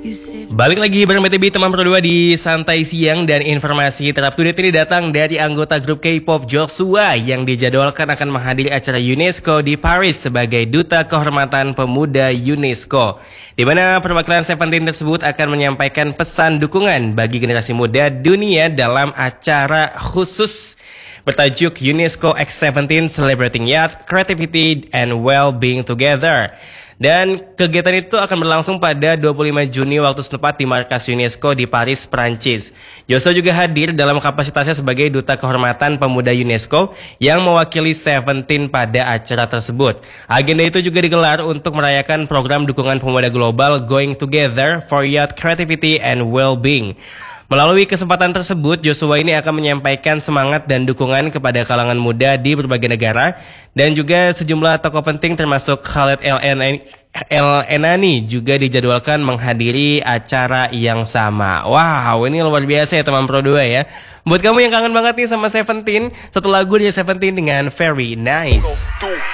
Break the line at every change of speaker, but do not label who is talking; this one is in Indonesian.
Balik lagi bareng BTB teman Pro 2 di Santai Siang, dan informasi terupdate ini datang dari anggota grup K-pop Josua yang dijadwalkan akan menghadiri acara UNESCO di Paris sebagai Duta Kehormatan Pemuda UNESCO, di mana perwakilan Seventeen tersebut akan menyampaikan pesan dukungan bagi generasi muda dunia dalam acara khusus bertajuk UNESCO X 17 Celebrating Youth, Creativity and Well-being Together. Dan kegiatan itu akan berlangsung pada 25 Juni waktu setempat di markas UNESCO di Paris, Prancis. Joshua juga hadir dalam kapasitasnya sebagai Duta Kehormatan Pemuda UNESCO yang mewakili Seventeen pada acara tersebut. Agenda itu juga digelar untuk merayakan program dukungan pemuda global Going Together for Youth Creativity and Well-being. Melalui kesempatan tersebut, Joshua ini akan menyampaikan semangat dan dukungan kepada kalangan muda di berbagai negara, dan juga sejumlah tokoh penting termasuk Khaled El-Enani juga dijadwalkan menghadiri acara yang sama. Wow, ini luar biasa ya teman Pro 2 ya. Buat kamu yang kangen banget nih sama Seventeen, satu lagu dari Seventeen dengan Very Nice.